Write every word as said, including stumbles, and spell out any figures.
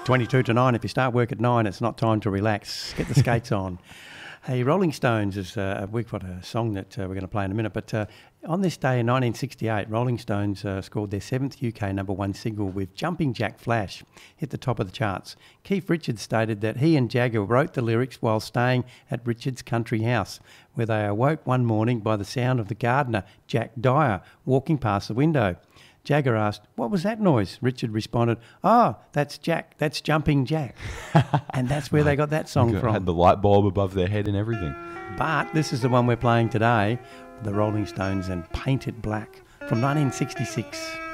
twenty-two to nine. If you start work at nine, it's not time to relax. Get the skates on. Hey, Rolling Stones is, uh, we've got a song that uh, we're going to play in a minute, but uh, on this day in nineteen sixty-eight, Rolling Stones uh, scored their seventh U K number one single with Jumping Jack Flash, hit the top of the charts. Keith Richards stated that he and Jagger wrote the lyrics while staying at Richards' country house, where they awoke one morning by the sound of the gardener, Jack Dyer, walking past the window. Jagger asked, "What was that noise?" Richard responded, "Oh, that's Jack, that's Jumping Jack." And that's where they got that song Got- from. Had the light bulb above their head and everything. But this is the one we're playing today, the Rolling Stones and Paint It Black from nineteen sixty-six.